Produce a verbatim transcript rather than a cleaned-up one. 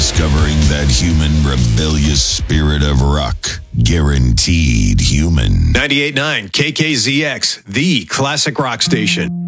Discovering that human rebellious spirit of rock. Guaranteed Human. ninety-eight point nine K K Z X, the classic rock station.